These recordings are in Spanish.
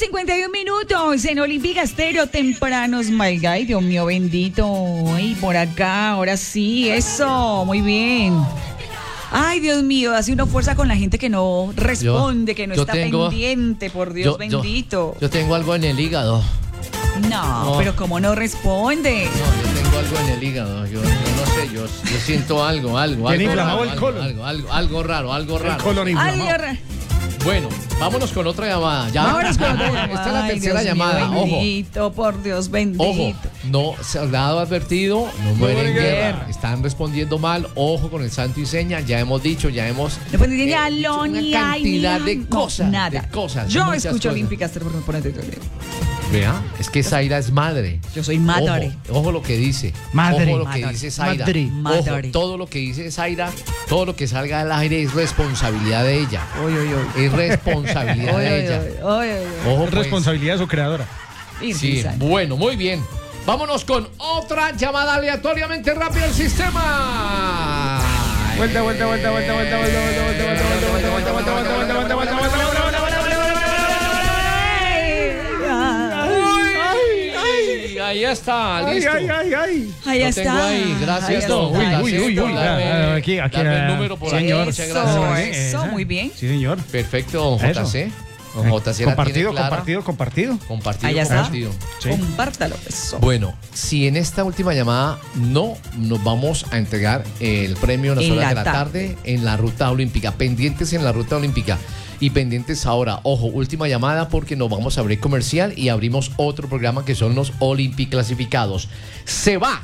51 minutos en Olímpica Estéreo, tempranos, my guy, Dios mío bendito. Ay, por acá, ahora sí, eso, muy bien. Ay, Dios mío, hace una fuerza con la gente que no responde, que no está pendiente, por Dios bendito. Yo tengo algo en el hígado. No, pero ¿cómo no responde? No, yo tengo algo en el hígado. Yo no sé, yo siento algo raro. Algo raro. El colon inflamado. Bueno, vámonos con otra llamada. Vámonos con otra llamada. Esta es la tercera llamada. Bendito, por Dios bendito. Ojo, no, soldado advertido, no mueren en guerra. Están respondiendo mal. Ojo con el santo y seña. Ya hemos dicho, una cantidad de cosas. Nada. De cosas. Yo escucho Olímpica Estéreo por ponerte todo. Vea, es que Zaira es madre. Yo soy madre. Ojo lo que dice. Madre. Ojo lo que dice Zaira. Ojo, todo lo que dice Zaira, todo lo que salga del aire es responsabilidad de ella. Es responsabilidad de ella. Ojo, es responsabilidad de su creadora. Sí, bueno, muy bien. Vámonos con otra llamada aleatoriamente rápida al sistema. Vuelta. Ahí está, listo. Ahí lo está. Tengo ahí, gracias. Aquí, dame el número por ahí. Muchas gracias. Eso, muy bien. Sí, señor. Perfecto, JC. Compartido. Allá está. Sí. Compártalo. Eso. Bueno, si en esta última llamada no nos vamos a entregar el premio en las horas de la tarde en la ruta olímpica, pendientes en la ruta olímpica. Y pendientes ahora, ojo, última llamada porque nos vamos a abrir comercial y abrimos otro programa que son los Olympic clasificados. Se va.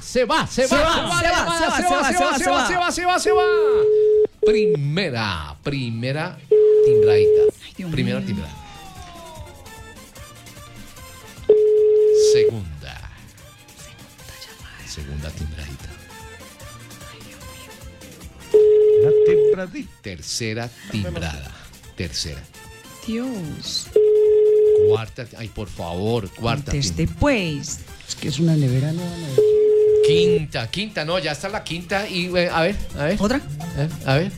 Primera timbradita. Primera timbrada. Segunda timbradita. Tercera timbrada. Dios. Cuarta, ay, por favor, cuarta. Pues. Es que es una nevera nueva. Quinta, no, ya está la quinta y a ver. ¿Otra? A ver.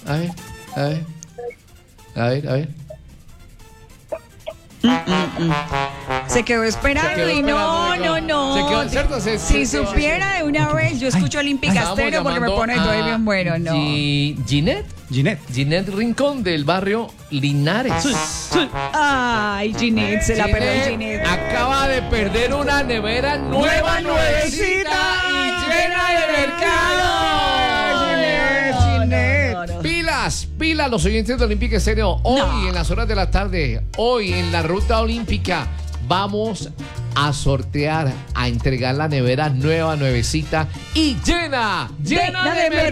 Se quedó esperando y no. Se quedó, ¿cierto? Si supiera de una vez, yo escucho Olímpica Estéreo porque me pone todo bien bueno, ¿no? Ginette Rincón del barrio Linares. Ay, Ginette, se la perdió Ginette. Acaba de perder una nevera nuevecita y llena de mercado. Pilas, los oyentes de Olímpica Estéreo. Hoy en las horas de la tarde, hoy en la ruta olímpica, vamos a sortear, a entregar la nevera nuevecita y llena de mercado.